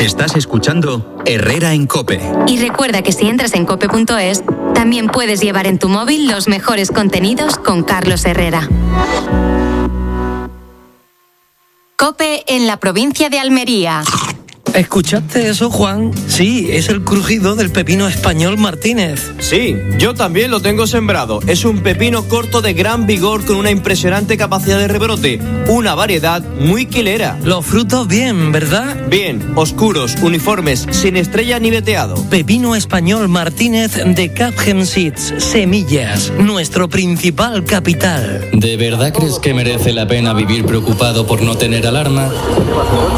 Estás escuchando Herrera en COPE. Y recuerda que si entras en cope.es, también puedes llevar en tu móvil los mejores contenidos con Carlos Herrera. COPE en la provincia de Almería. ¿Escuchaste eso, Juan? Sí, es el crujido del pepino español Martínez. Sí, yo también lo tengo sembrado. Es un pepino corto de gran vigor con una impresionante capacidad de rebrote. Una variedad muy quilera. Los frutos bien, ¿verdad? Bien, oscuros, uniformes, sin estrella ni veteado. Pepino español Martínez de Capgemini Seeds. Semillas, nuestro principal capital. ¿De verdad crees que merece la pena vivir preocupado por no tener alarma?